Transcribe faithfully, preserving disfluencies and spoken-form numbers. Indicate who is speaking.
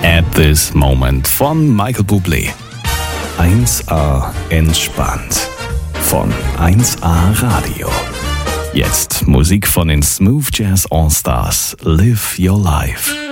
Speaker 1: At This Moment von Michael Bublé. eins A entspannt von eins A Radio. Jetzt Musik von den Smooth Jazz All Stars. Live Your Life.